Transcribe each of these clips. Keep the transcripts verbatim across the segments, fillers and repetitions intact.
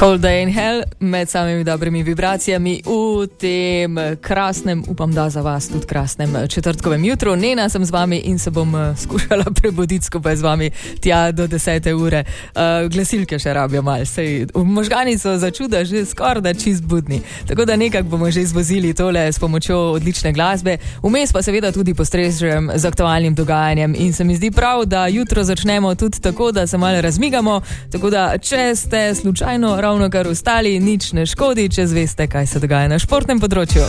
Cold Day in Hell med samimi dobrimi vibracijami v tem krasnem, upam da za vas tudi krasnem četrtkovem jutru. Nena sem z vami in se bom skušala prebuditi skupaj z vami tja do desete ure. Uh, glasilke še rabijo malo, sej možgani so za čuda že skoraj da čist budni. Tako da nekako bomo že izvozili tole s pomočjo odlične glasbe. Vmes pa seveda tudi postrežem z aktualnim dogajanjem in se mi zdi prav, da jutro začnemo tudi tako, da se malo razmigamo. Tako da, če ste slučajno ravno kar ustali, nič ne škodi, če zveste, kaj se dogaja na športnem področju.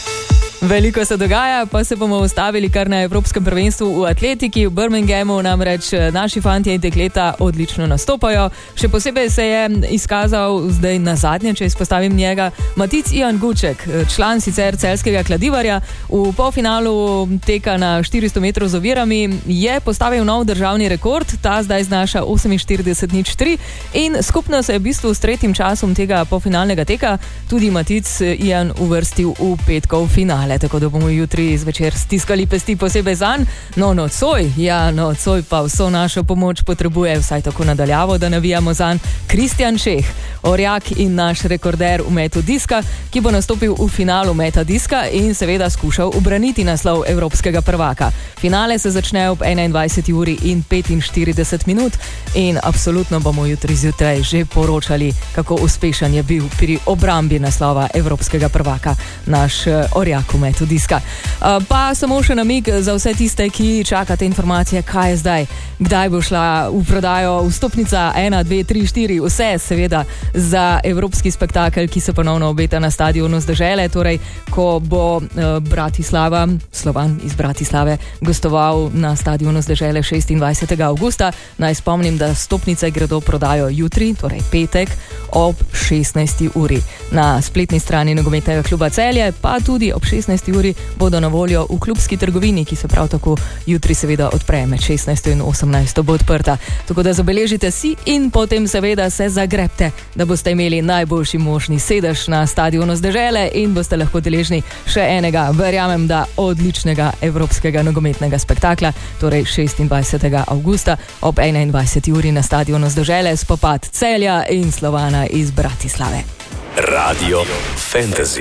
Veliko se dogaja, pa se bomo ustavili kar na Evropskem prvenstvu v atletiki. V Birminghamu namreč naši fantje in dekleta odlično nastopajo. Še posebej se je izkazal zdaj na zadnje, če izpostavim njega, Matic Ian Guček, član sicer celjskega Kladivarja. V polfinalu teka na štiristo metrov z ovirami je postavil nov državni rekord, ta zdaj znaša oseminštirideset nič tri in skupno se je v bistvu s tretjim časom tega polfinalnega teka tudi Matic Ian uvrstil v petkov finale. Tako da bomo jutri zvečer stiskali pesti posebej zanj. No, nocoj, ja, nocoj pa vso našo pomoč potrebuje, vsaj tako nadaljavo, da navijamo zanj, Kristjan Čeh, orjak in naš rekorder v metu diska, ki bo nastopil v finalu meta diska in seveda skušal ubraniti naslov evropskega prvaka. Finale se začne ob enaindvajseti uri in petinštirideset minut in absolutno bomo jutri zjutraj že poročali, kako uspešen je bil pri obrambi naslova evropskega prvaka naš orjak v metu diska. Pa samo še namig za vse tiste, ki čakate informacije, kaj je zdaj, kdaj bo šla v prodajo vstopnica ena, dve, tri, štiri, vse seveda za evropski spektakel, ki se ponovno obeta na stadionu z dežele, torej ko bo Bratislava, Slovan iz Bratislave, gostoval na stadionu z dežele šestindvajsetega avgusta. Naj spomnim, da vstopnice gredo prodajo jutri, torej petek, ob šestnajsti uri. Na spletni strani nogometnega kluba Celje, pa tudi ob šestnajsti uri bodo na voljo v klubski trgovini, ki se prav tako jutri seveda odpre med šestnajsto in osemnajsto bo odprta. Tako da zabeležite si in potem seveda se zagrebte, da boste imeli najboljši možni sedež na stadionu z dežele in boste lahko deležni še enega, verjamem, da odličnega evropskega nogometnega spektakla, torej šestindvajsetega avgusta ob enaindvajseti uri na stadionu z dežele, spopad Celja in Slovana iz Bratislave. Radio Fantasy.